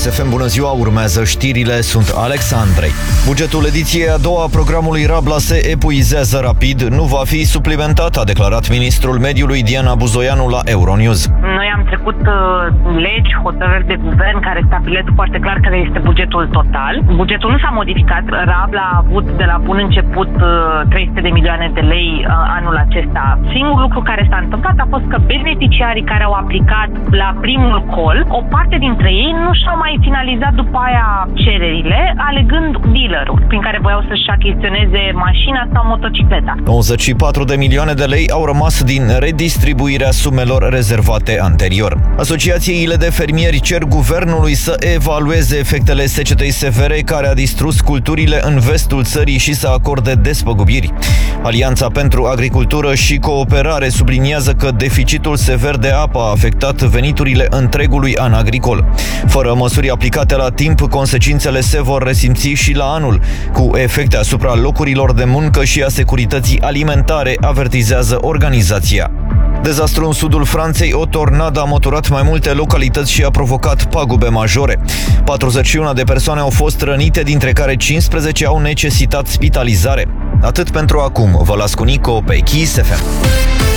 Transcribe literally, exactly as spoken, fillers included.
F M, bună ziua, urmează știrile, sunt Alexandrei. Bugetul ediției a doua a programului Rabla se epuizează rapid, nu va fi suplimentat, a declarat ministrul mediului Diana Buzoianu la Euronews. Noi am trecut uh, legi, hotărâri de guvern care stabilesc foarte clar care este bugetul total. Bugetul nu s-a modificat. Rabla a avut de la bun început uh, trei sute de milioane de lei uh, anul acesta. Singurul lucru care s-a întâmplat a fost că beneficiarii care au aplicat la primul col, o parte dintre ei nu și-au mai finalizat după aia cererile, alegând dealerul prin care voiau să-și achiziționeze mașina sau motocicleta. nouăzeci și patru de milioane de lei au rămas din redistribuirea sumelor rezervate anterior. Asociațiile de fermieri cer guvernului să evalueze efectele secetei severe care a distrus culturile în vestul țării și să acorde despăgubiri. Alianța pentru Agricultură și Cooperare subliniază că deficitul sever de apă a afectat veniturile întregului an agricol. Fără măsuri aplicate la timp, consecințele se vor resimți și la anul, cu efecte asupra locurilor de muncă și a securității alimentare, avertizează organizația. Dezastru în sudul Franței, o tornadă a măturat mai multe localități și a provocat pagube majore. patruzeci și unu de persoane au fost rănite, dintre care cincisprezece au necesitat spitalizare. Atât pentru acum, vă las cu Nico pe Kiss F M.